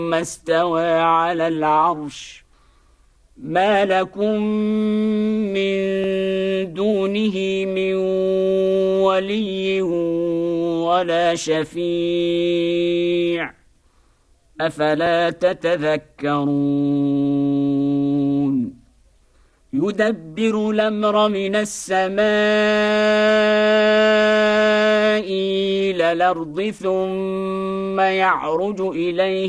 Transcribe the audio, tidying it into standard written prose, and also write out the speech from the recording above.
ثم استوى على العرش ما لكم من دونه من ولي ولا شفيع أفلا تتذكرون يدبر الأمر من السماء إلى الأرض ثم يعرج إليه